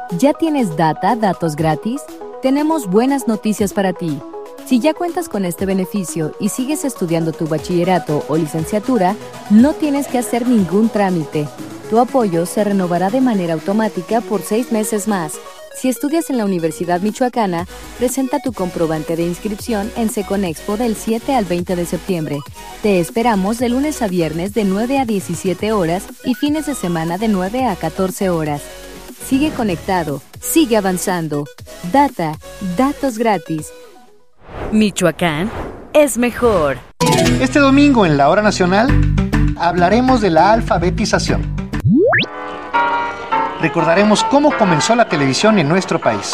¿Ya tienes datos gratis? Tenemos buenas noticias para ti. Si ya cuentas con este beneficio y sigues estudiando tu bachillerato o licenciatura, no tienes que hacer ningún trámite. Tu apoyo se renovará de manera automática por 6 meses más. Si estudias en la Universidad Michoacana, presenta tu comprobante de inscripción en Seconexpo del 7 al 20 de septiembre. Te esperamos de lunes a viernes de 9 a 17 horas y fines de semana de 9 a 14 horas. Sigue conectado, sigue avanzando. Datos gratis. Michoacán es mejor. Este domingo en la Hora Nacional hablaremos de la alfabetización. Recordaremos cómo comenzó la televisión en nuestro país.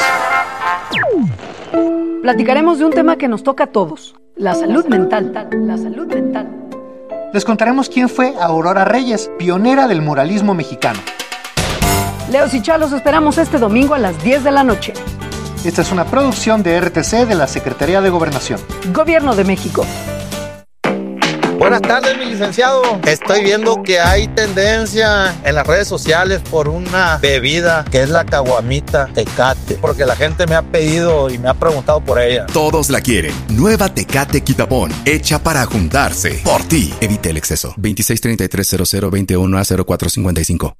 Platicaremos de un tema que nos toca a todos, la salud mental. Les contaremos quién fue Aurora Reyes, pionera del muralismo mexicano. Leos y Chalos esperamos este domingo a las 10 de la noche. Esta es una producción de RTC de la Secretaría de Gobernación. Gobierno de México. Buenas tardes, mi licenciado. Estoy viendo que hay tendencia en las redes sociales por una bebida que es la caguamita Tecate, porque la gente me ha pedido y me ha preguntado por ella. Todos la quieren. Nueva Tecate Quitapón, hecha para juntarse. Por ti. Evite el exceso. 26330021A0455.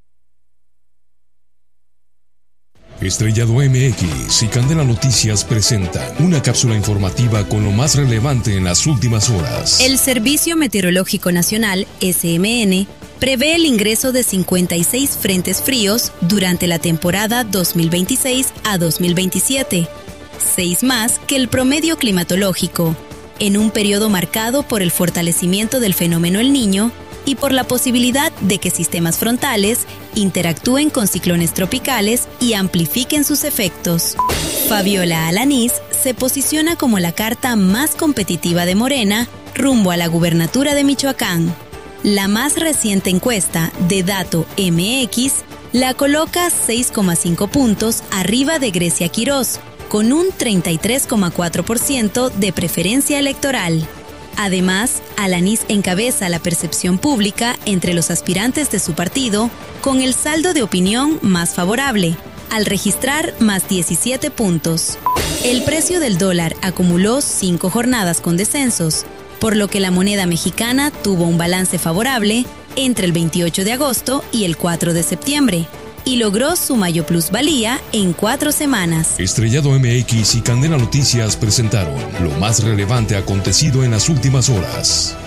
Estrellado MX y Candela Noticias presentan una cápsula informativa con lo más relevante en las últimas horas. El Servicio Meteorológico Nacional, SMN, prevé el ingreso de 56 frentes fríos durante la temporada 2026 a 2027, 6 más que el promedio climatológico, en un periodo marcado por el fortalecimiento del fenómeno El Niño y por la posibilidad de que sistemas frontales interactúen con ciclones tropicales y amplifiquen sus efectos. Fabiola Alanís se posiciona como la carta más competitiva de Morena rumbo a la gubernatura de Michoacán. La más reciente encuesta de Dato MX la coloca 6,5 puntos arriba de Grecia Quirós, con un 33,4% de preferencia electoral. Además, Alanís encabeza la percepción pública entre los aspirantes de su partido con el saldo de opinión más favorable, al registrar más 17 puntos. El precio del dólar acumuló 5 jornadas con descensos, por lo que la moneda mexicana tuvo un balance favorable entre el 28 de agosto y el 4 de septiembre, y logró su mayor plusvalía en 4 semanas. Estrellado MX y Candela Noticias presentaron lo más relevante acontecido en las últimas horas.